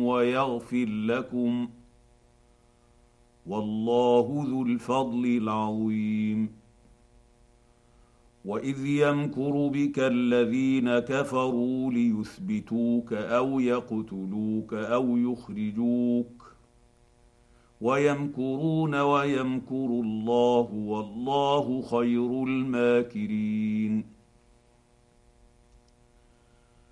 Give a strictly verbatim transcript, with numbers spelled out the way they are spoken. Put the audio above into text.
ويغفر لكم، والله ذو الفضل العظيم. واذ يمكر بك الذين كفروا ليثبتوك او يقتلوك او يخرجوك، ويمكرون ويمكر الله والله خير الماكرين.